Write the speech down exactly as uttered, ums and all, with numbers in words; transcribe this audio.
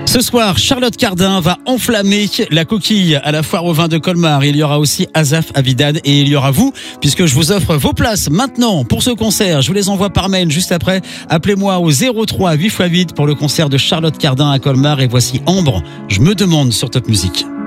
Ce soir, Charlotte Cardin va enflammer la coquille à la foire au vin de Colmar. Il y aura aussi Asaf Avidan et il y aura vous, puisque je vous offre vos places maintenant pour ce concert. Je vous les envoie par mail juste après. Appelez-moi au zéro trois huit fois huit pour le concert de Charlotte Cardin à Colmar. Et voici Ambre, je me demande sur Top Music.